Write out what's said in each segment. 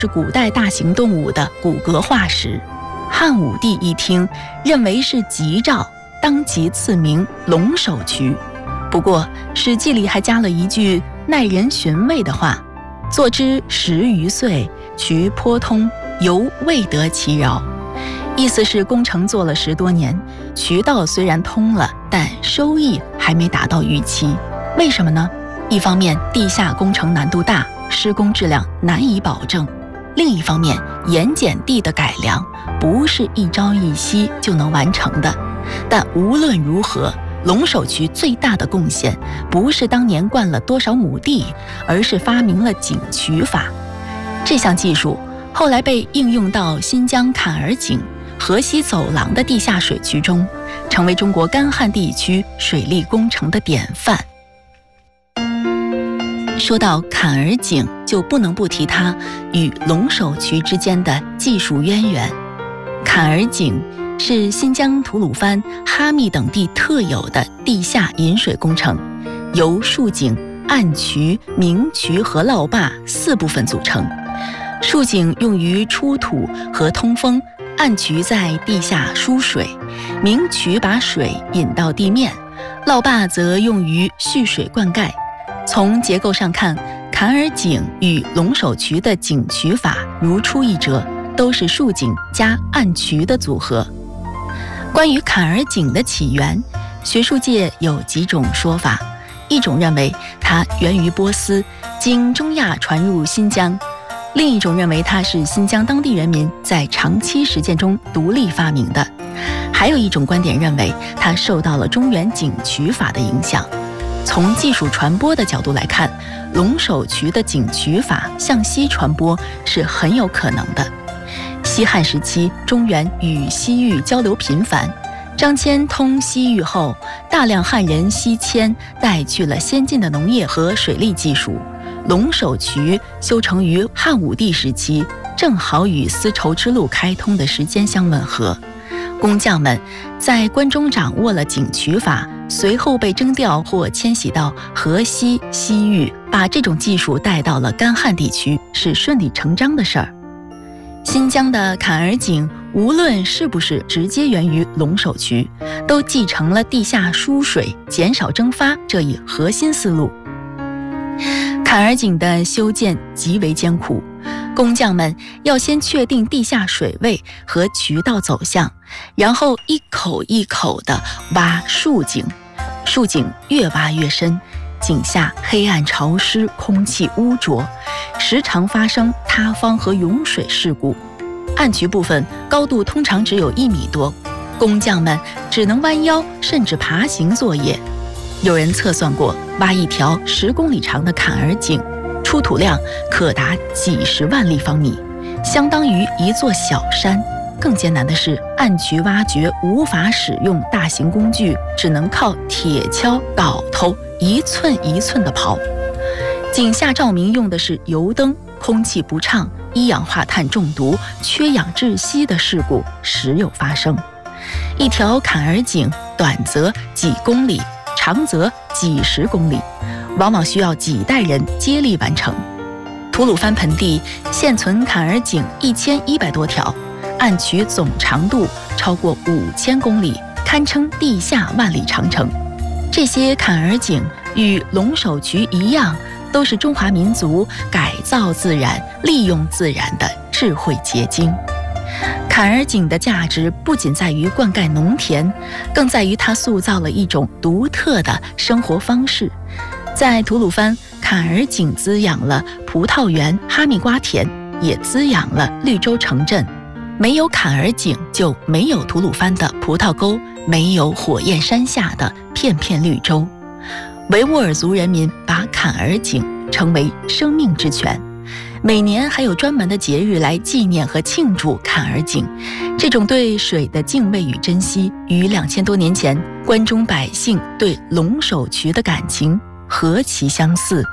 是古代大型动物的骨骼化石。汉武帝一听，认为是吉兆，当即赐名龙首渠。不过《史记》里还加了一句耐人寻味的话：作之10余岁，渠颇通，犹未得其饶。意思是工程做了10多年，渠道虽然通了，但收益还没达到预期。为什么呢？一方面地下工程难度大，施工质量难以保证；另一方面盐碱地的改良不是一朝一夕就能完成的。但无论如何，龙首渠最大的贡献不是当年灌了多少亩地，而是发明了井渠法。这项技术后来被应用到新疆坎儿井、河西走廊的地下水渠中，成为中国干旱地区水利工程的典范。说到坎儿井，就不能不提它与龙首渠之间的技术渊源。坎儿井是新疆吐鲁番、哈密等地特有的地下引水工程，由竖井、暗渠、明渠和涝坝4部分组成。竖井用于出土和通风，暗渠在地下输水，明渠把水引到地面，涝坝则用于蓄水灌溉。从结构上看，坎儿井与龙首渠的井渠法如出一辙，都是竖井加暗渠的组合。关于坎儿井的起源，学术界有几种说法。一种认为它源于波斯，经中亚传入新疆；另一种认为它是新疆当地人民在长期实践中独立发明的；还有一种观点认为它受到了中原井渠法的影响。从技术传播的角度来看，龙首渠的井渠法向西传播是很有可能的。西汉时期，中原与西域交流频繁，张骞通西域后，大量汉人西迁，带去了先进的农业和水利技术。龙首渠修成于汉武帝时期，正好与丝绸之路开通的时间相吻合。工匠们在关中掌握了井渠法，随后被征调或迁徙到河西、西域，把这种技术带到了干旱地区，是顺理成章的事儿。新疆的坎儿井无论是不是直接源于龙首渠，都继承了地下输水、减少蒸发这一核心思路。坎儿井的修建极为艰苦，工匠们要先确定地下水位和渠道走向，然后一口一口地挖竖井。竖井越挖越深，井下黑暗潮湿，空气污浊，时常发生塌方和涌水事故。暗渠部分高度通常只有1米多，工匠们只能弯腰甚至爬行作业。有人测算过，挖一条10公里长的坎儿井，出土量可达几十万立方米，相当于一座小山。更艰难的是，暗渠挖掘无法使用大型工具，只能靠铁锹、镐头一寸一寸地刨。井下照明用的是油灯，空气不畅，一氧化碳中毒、缺氧窒息的事故时有发生。一条坎儿井短则几公里，长则几十公里，往往需要几代人接力完成。吐鲁番盆地现存坎儿井1100多条，暗渠总长度超过5000公里，堪称地下万里长城。这些坎儿井与龙首渠一样，都是中华民族改造自然、利用自然的智慧结晶。坎儿井的价值不仅在于灌溉农田，更在于它塑造了一种独特的生活方式。在吐鲁番，坎儿井滋养了葡萄园、哈密瓜田，也滋养了绿洲城镇。没有坎儿井，就没有吐鲁番的葡萄沟，没有火焰山下的片片绿洲。维吾尔族人民把坎儿井称为生命之泉，每年还有专门的节日来纪念和庆祝坎儿井。这种对水的敬畏与珍惜，与2000多年前关中百姓对龙首渠的感情何其相似。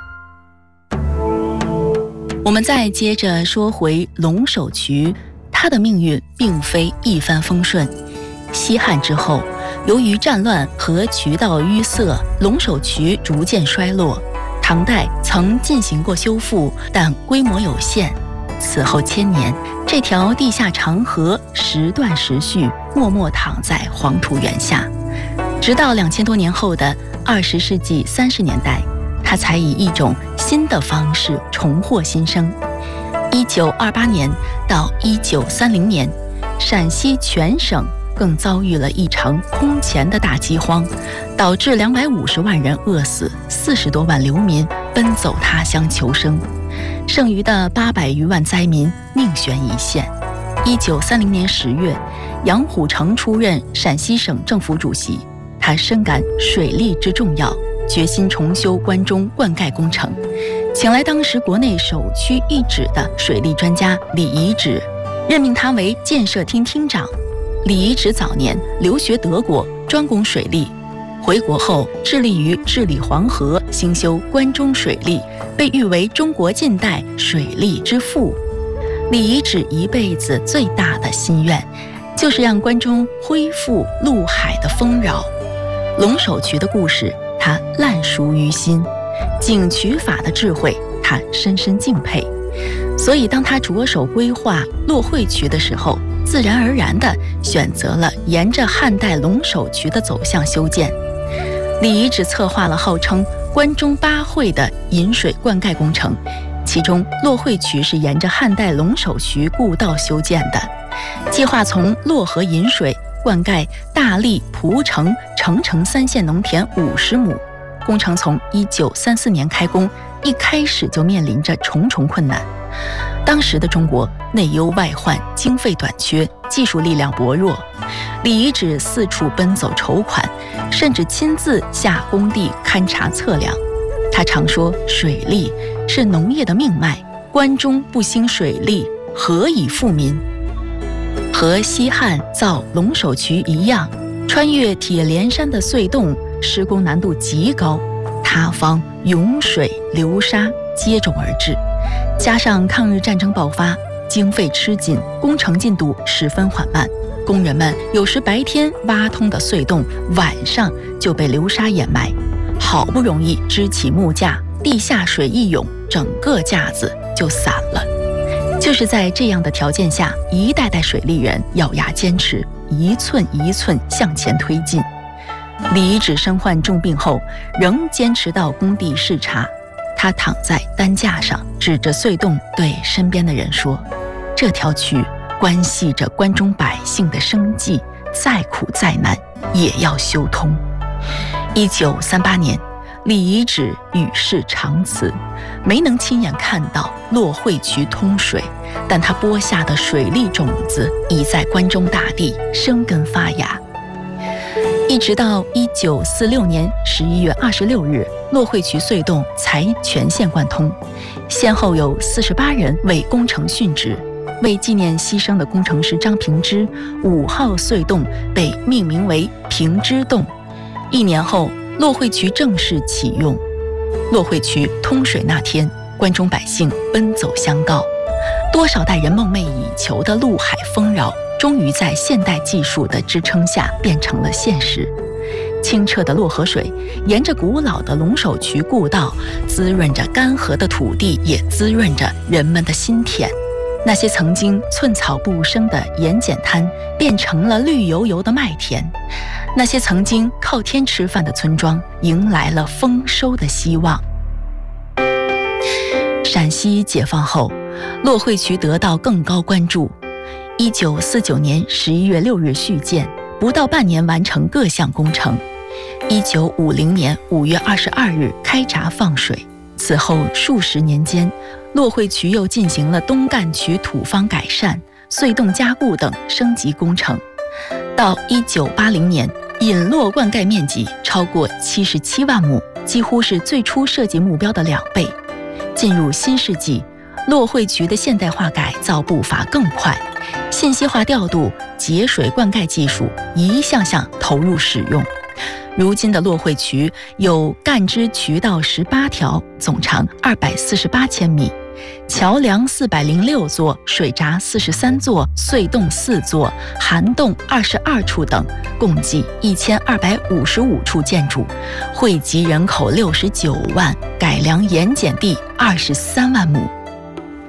我们再接着说回龙首渠，它的命运并非一帆风顺。西汉之后，由于战乱和渠道淤塞，龙首渠逐渐衰落。唐代曾进行过修复，但规模有限。 此后千年，这条地下长河时断时续，默默躺在黄土原下，直到2000多年后的20世纪30年代，它才以一种新的方式重获新生。1928年到1930年，陕西全省更遭遇了一场空前的大饥荒，导致250万人饿死，40多万流民奔走他乡求生，剩余的800余万灾民命悬一线。1930年10月，杨虎城出任陕西省政府主席，他深感水利之重要，决心重修关中灌溉工程，请来当时国内首屈一指的水利专家李遗址，任命他为建设厅厅长。李遗址早年留学德国，专攻水利，回国后致力于治理黄河，兴修关中水利，被誉为中国近代水利之父。李遗址一辈子最大的心愿，就是让关中恢复陆海的丰饶。龙首渠的故事，他烂熟于心；景渠法的智慧，他深深敬佩。所以当他着手规划洛惠渠的时候，自然而然地选择了沿着汉代龙首渠的走向修建。李遗址策划了号称关中8惠的引水灌溉工程，其中洛惠渠是沿着汉代龙首渠故道修建的，计划从洛河引水灌溉大荔、蒲城、澄城3县农田50亩。工程从1934年开工，一开始就面临着重重困难。当时的中国内忧外患，经费短缺，技术力量薄弱。李遗址四处奔走筹款，甚至亲自下工地勘察测量。他常说，水利是农业的命脉，关中不兴水利，何以富民？和西汉造龙首渠一样，穿越铁连山的隧洞，施工难度极高，塌方、涌水、流沙接踵而至。加上抗日战争爆发，经费吃紧，工程进度十分缓慢。工人们有时白天挖通的隧洞，晚上就被流沙掩埋。好不容易支起木架，地下水一涌，整个架子就散了。就是在这样的条件下，一代代水利人咬牙坚持，一寸一寸向前推进。李遗址身患重病后，仍坚持到工地视察。他躺在担架上，指着隧洞对身边的人说：“这条渠关系着关中百姓的生计，再苦再难也要修通。”1938年，李遗址与世长辞，没能亲眼看到洛惠渠通水，但他播下的水利种子已在关中大地生根发芽。一直到1946年11月26日，洛惠渠隧洞才全线贯通，先后有48人为工程殉职。为纪念牺牲的工程师张平之，5号隧洞被命名为平之洞。1年后，洛惠渠正式启用。洛惠渠通水那天，关中百姓奔走相告，多少代人梦寐以求的陆海丰饶，终于在现代技术的支撑下变成了现实。清澈的洛河水沿着古老的龙首渠故道，滋润着干涸的土地，也滋润着人们的心田。那些曾经寸草不生的盐碱滩，变成了绿油油的麦田；那些曾经靠天吃饭的村庄，迎来了丰收的希望。陕西解放后，洛惠渠得到更高关注。1949年11月6日续建，不到半年完成各项工程。1950年5月22日开闸放水。此后数十年间，洛惠渠又进行了东干渠土方改善、隧洞加固等升级工程。到1980年，引洛灌溉面积超过77万亩，几乎是最初设计目标的2倍。进入新世纪，洛惠渠的现代化改造步伐更快，信息化调度、节水灌溉技术一项项投入使用。如今的洛惠渠有干支渠道18条，总长248千米，桥梁406座，水闸43座，隧洞4座，涵洞22处等，共计1255处建筑，惠及人口69万，改良盐碱地23万亩。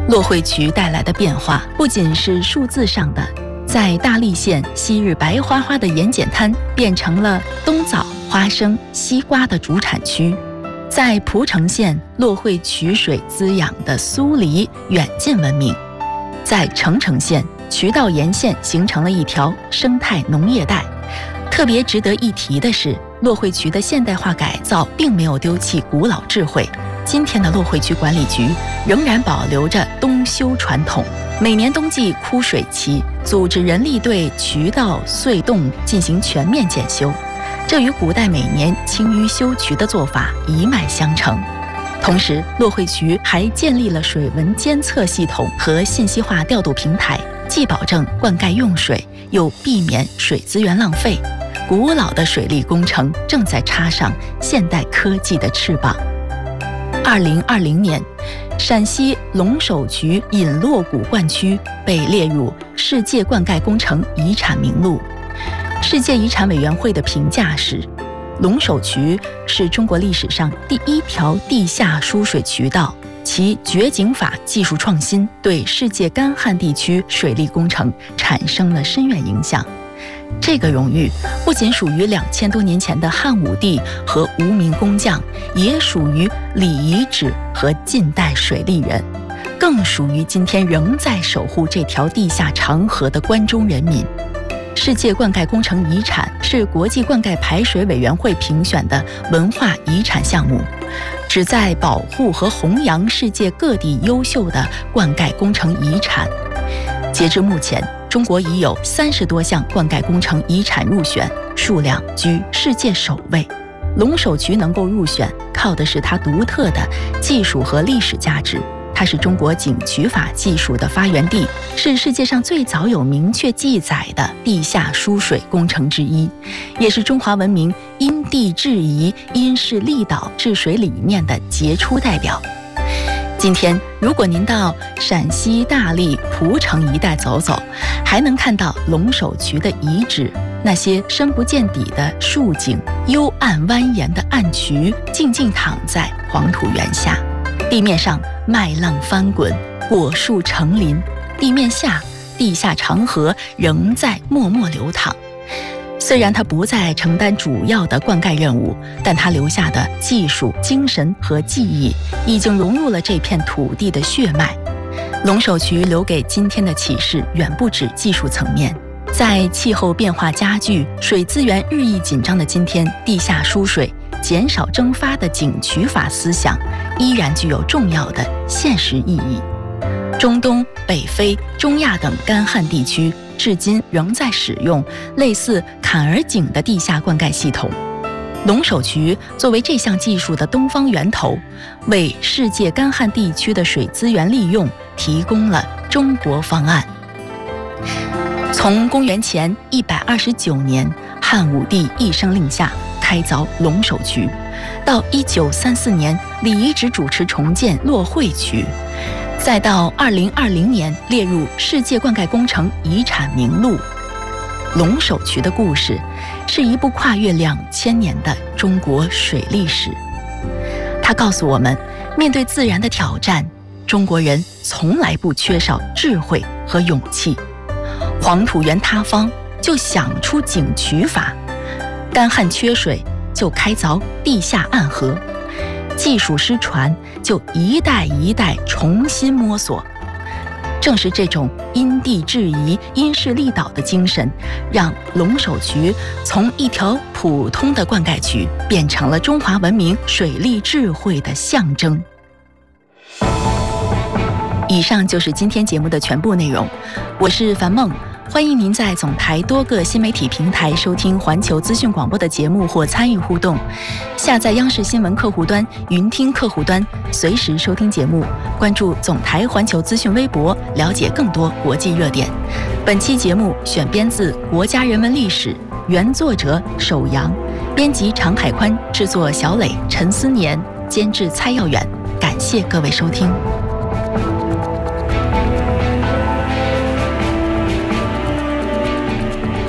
落会渠带来的变化不仅是数字上的，在大荔县昔日白花花的盐碱滩变成了冬枣、花生、西瓜的主产区；在蒲城县，落会渠水滋养的酥梨远近闻名；在澄城县，渠道沿线形成了一条生态农业带。特别值得一提的是，落会渠的现代化改造并没有丢弃古老智慧。今天的落会渠管理局仍然保留着冬修传统，每年冬季枯水期，组织人力对渠道隧洞进行全面检修，这与古代每年清淤修渠的做法一脉相承。同时，落会渠还建立了水文监测系统和信息化调度平台，既保证灌溉用水，又避免水资源浪费。古老的水利工程正在插上现代科技的翅膀。2020年，陕西龙首渠引洛谷灌区被列入世界灌溉工程遗产名录。世界遗产委员会的评价是，龙首渠是中国历史上第一条地下输水渠道，其掘井法技术创新对世界干旱地区水利工程产生了深远影响。这个荣誉不仅属于2000多年前的汉武帝和无名工匠，也属于李遗址和近代水利人，更属于今天仍在守护这条地下长河的关中人民。世界灌溉工程遗产是国际灌溉排水委员会评选的文化遗产项目，旨在保护和弘扬世界各地优秀的灌溉工程遗产。截至目前，中国已有30多项灌溉工程遗产入选，数量居世界首位。龙首渠能够入选，靠的是它独特的技术和历史价值。它是中国井渠法技术的发源地，是世界上最早有明确记载的地下输水工程之一，也是中华文明因地制宜、因势利导治水理念的杰出代表。今天，如果您到陕西大荔、蒲城一带走走，还能看到龙首渠的遗址，那些深不见底的竖井、幽暗蜿蜒的暗渠，静静躺在黄土原下。地面上麦浪翻滚，果树成林；地面下，地下长河仍在默默流淌。虽然它不再承担主要的灌溉任务，但它留下的技术、精神和记忆已经融入了这片土地的血脉。龙首渠留给今天的启示远不止技术层面。在气候变化加剧、水资源日益紧张的今天，地下输水、减少蒸发的井渠法思想依然具有重要的现实意义。中东、北非、中亚等干旱地区至今仍在使用类似坎儿井的地下灌溉系统。龙首渠作为这项技术的东方源头，为世界干旱地区的水资源利用提供了中国方案。从公元前129年汉武帝一声令下开凿龙首渠，到1934年李遗址主持重建落会渠，再到2020年列入世界灌溉工程遗产名录。龙首渠的故事是一部跨越2000年的中国水利史。它告诉我们，面对自然的挑战，中国人从来不缺少智慧和勇气。黄土原塌方就想出井渠法，干旱缺水就开凿地下暗河，技术失传就一代一代重新摸索。正是这种因地制宜、因势利导的精神，让龙首渠从一条普通的灌溉渠变成了中华文明水利智慧的象征。以上就是今天节目的全部内容，我是樊梦。欢迎您在总台多个新媒体平台收听环球资讯广播的节目或参与互动，下载央视新闻客户端、云听客户端，随时收听节目。关注总台环球资讯微博，了解更多国际热点。本期节目选编自《国家人文历史》，原作者首阳，编辑常海宽，制作小磊、陈思年，监制蔡耀远。感谢各位收听。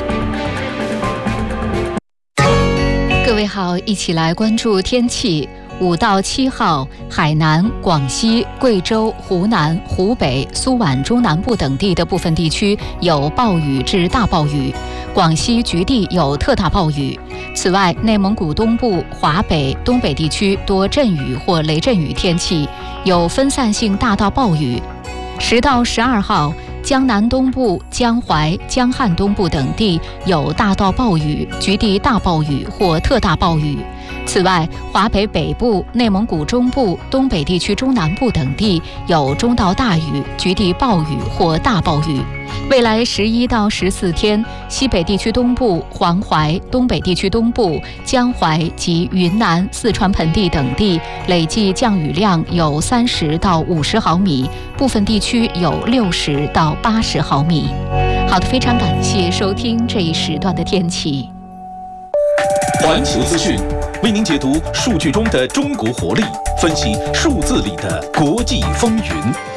各位好，一起来关注天气。 5到7号，海南、广西、贵州、湖南、湖北、苏皖中南部等地的部分地区有暴雨至大暴雨，广西局地有特大暴雨。此外，内蒙古东部、华北、东北地区多阵雨或雷阵雨天气，有分散性大到暴雨。10到12号，江南东部、江淮、江汉东部等地有大到暴雨，局地大暴雨或特大暴雨。此外，华北北部、内蒙古中部、东北地区中南部等地有中到大雨，局地暴雨或大暴雨。未来11到14天，西北地区东部、黄淮、东北地区东部、江淮及云南、四川盆地等地累计降雨量有30到50毫米，部分地区有60到80毫米。好的，非常感谢收听这一时段的天气。 环球资讯为您解读数据中的中国活力，分析数字里的国际风云。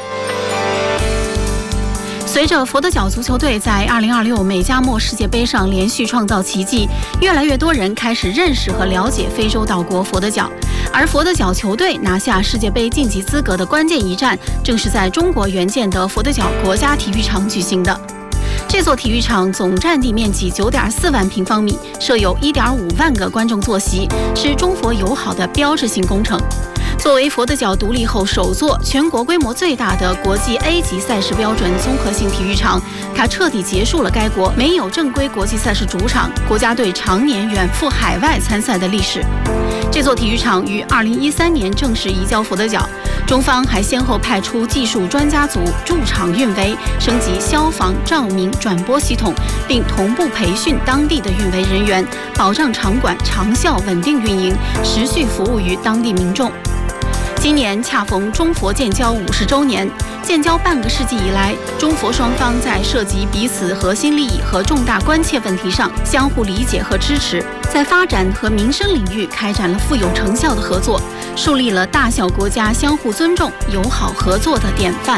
随着佛得角足球队在2026美加墨世界杯上连续创造奇迹，越来越多人开始认识和了解非洲岛国佛得角。而佛得角球队拿下世界杯晋级资格的关键一战，正是在中国援建的佛得角国家体育场举行的。这座体育场总占地面积9.4万平方米，设有1.5万个观众坐席，是中佛友好的标志性工程。作为佛得角独立后首座全国规模最大的国际 A 级赛事标准综合性体育场，它彻底结束了该国没有正规国际赛事主场、国家队常年远赴海外参赛的历史。这座体育场于2013年正式移交佛得角，中方还先后派出技术专家组驻场运维，升级消防、照明、转播系统，并同步培训当地的运维人员，保障场馆长效稳定运营，持续服务于当地民众。今年恰逢中佛建交50周年，建交半个世纪以来，中佛双方在涉及彼此核心利益和重大关切问题上相互理解和支持，在发展和民生领域开展了富有成效的合作，树立了大小国家相互尊重、友好合作的典范。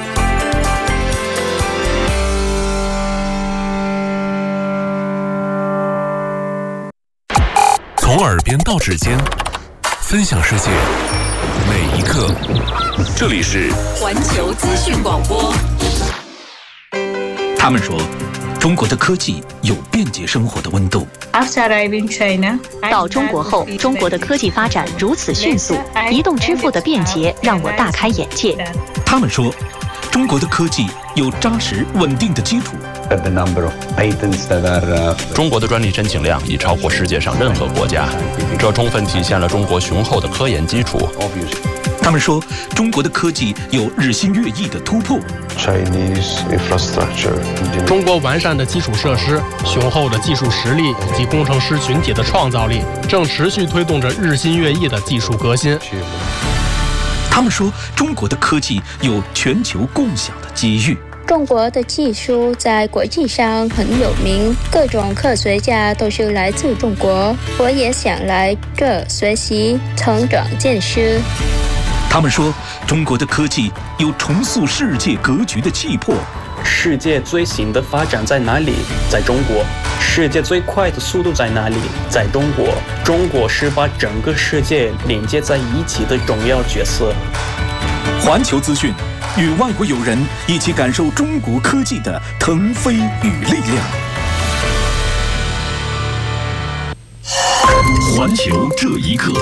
从耳边到指尖，分享世界每一刻。这里是环球资讯广播。 他们说，中国的科技有便捷生活的温度。 到中国后，中国的科技发展如此迅速，移动支付的便捷让我大开眼界。 他们说，中国的科技有扎实稳定的基础。 中国的专利申请量已超过世界上任何国家，这充分体现了中国雄厚的科研基础。 他们说，中国的科技有日新月异的突破。 中国完善的基础设施、雄厚的技术实力以及工程师群体的创造力，正持续推动着日新月异的技术革新。 他们说，中国的科技有全球共享的机遇。 中国的技术在国际上很有名，各种科学家都是来自中国，我也想来这学习、成长见识。 他们说，中国的科技有重塑世界格局的气魄。 世界最新的发展在哪里？在中国。世界最快的速度在哪里？在中国。中国是把整个世界连接在一起的重要角色。 环球资讯，与外国友人一起感受中国科技的腾飞与力量。 环球这一刻。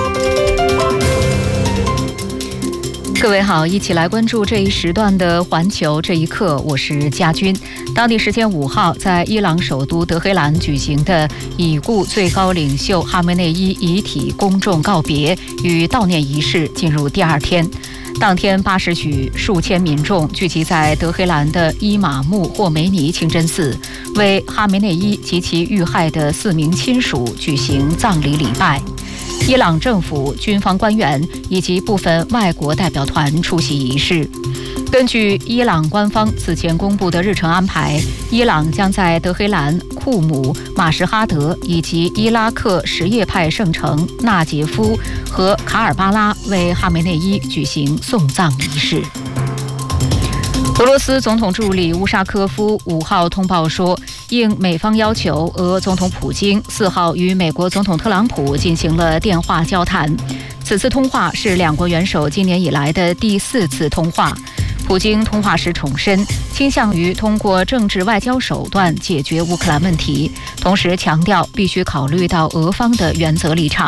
各位好，一起来关注这一时段的环球这一刻，我是佳君。当地时间5号，在伊朗首都德黑兰举行的已故最高领袖哈梅内伊遗体公众告别与悼念仪式进入第2天。当天8时许，数千民众聚集在德黑兰的伊玛目霍梅尼清真寺，为哈梅内伊及其遇害的4名亲属举行葬礼礼拜。伊朗政府、军方官员以及部分外国代表团出席仪式。根据伊朗官方此前公布的日程安排，伊朗将在德黑兰、库姆、马什哈德以及伊拉克什叶派圣城纳杰夫和卡尔巴拉为哈梅内伊举行送葬仪式。 俄罗斯总统助理乌沙科夫5号通报说，应美方要求，俄总统普京4号与美国总统特朗普进行了电话交谈。此次通话是两国元首今年以来的第4次通话。普京通话时重申，倾向于通过政治外交手段解决乌克兰问题，同时强调必须考虑到俄方的原则立场。